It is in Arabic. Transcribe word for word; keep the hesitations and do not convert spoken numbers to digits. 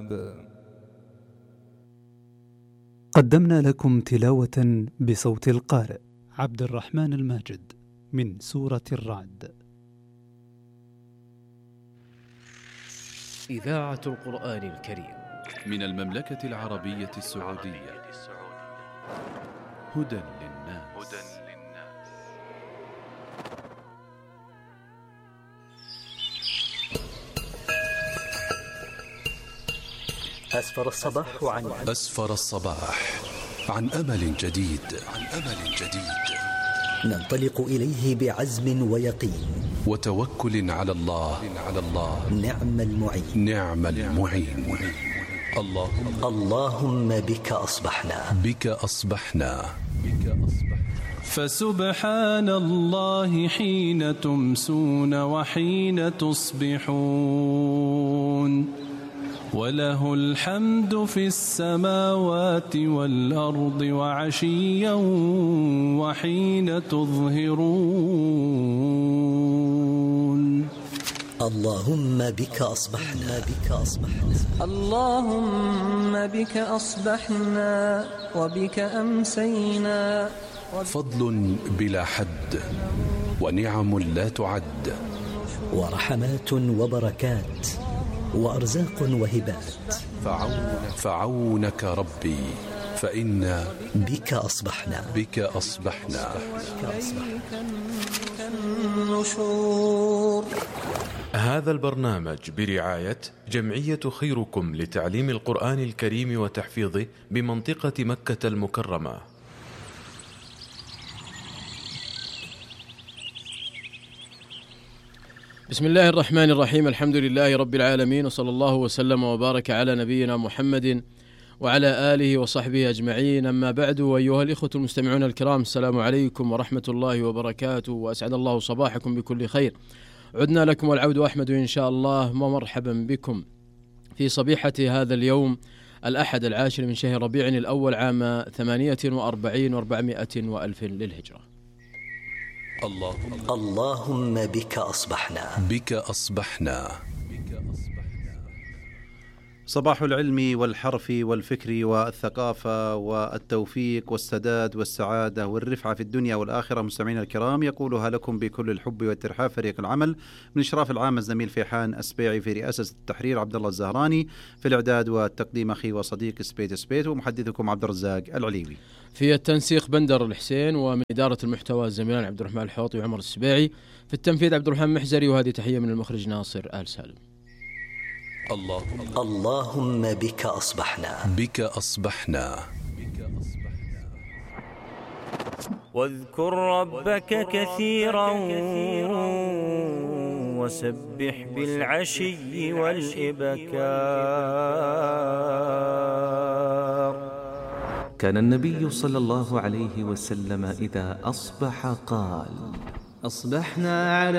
الألباب. قدمنا لكم تلاوة بصوت القارئ عبد الرحمن الماجد من سورة الرعد. إذاعة القرآن الكريم من المملكة العربية السعودية. هدى للناس. أسفر الصباح عن أسفر الصباح عن أمل جديد. عن أمل جديد ننطلق إليه بعزم ويقين وتوكل على الله. على الله نعم المعين. نعم المعين. اللهم اللهم بك أصبحنا. بك أصبحنا. بك أصبحنا. فسبحان الله حين تمسون وحين تصبحون، وله الحمد في السماوات والأرض وعشيا وحين تظهرون. اللهم بك أصبحنا. بك أصبحنا. اللهم بك أصبحنا وبك أمسينا. فضل بلا حد ونعم لا تعد، ورحمات وبركات وأرزاق وهبات. فعونك, فعونك ربي فإنا بك أصبحنا. بك أصبحنا. هذا البرنامج برعاية جمعية خيركم لتعليم القرآن الكريم وتحفيظه بمنطقة مكة المكرمة. بسم الله الرحمن الرحيم. الحمد لله رب العالمين، وصلى الله وسلم وبارك على نبينا محمد وعلى آله وصحبه أجمعين. أما بعد، أيها الإخوة المستمعون الكرام، السلام عليكم ورحمة الله وبركاته، وأسعد الله صباحكم بكل خير. عدنا لكم والعود أحمد إن شاء الله، ومرحبا بكم في صبيحة هذا اليوم الأحد العاشر من شهر ربيع الأول عام ثمانية وأربعين وأربعمائة وألف للهجرة. اللهم اللهم بك أصبحنا. بك أصبحنا. صباح العلم والحرف والفكر والثقافة والتوفيق والسداد والسعادة والرفعة في الدنيا والآخرة. مستمعين الكرام، يقولها لكم بكل الحب والترحاب فريق العمل من إشراف العام الزميل فيحان أسبيعي، في رئاسة التحرير عبد الله الزهراني، في الإعداد والتقديم أخي وصديق سبيت سبيت، ومحدثكم عبد الرزاق العليوي، في التنسيق بندر الحسين، ومن إدارة المحتوى الزميلان عبد الرحمن الحوطي وعمر السبيعي، في التنفيذ عبد الرحمن محزري، وهذه تحية من المخرج ناصر آل سالم. اللهم اللهم بك أصبحنا. بك أصبحنا. واذكر ربك كثيرا وسبح بالعشي والإبكار. كان النبي صلى الله عليه وسلم إذا أصبح قال: أصبحنا على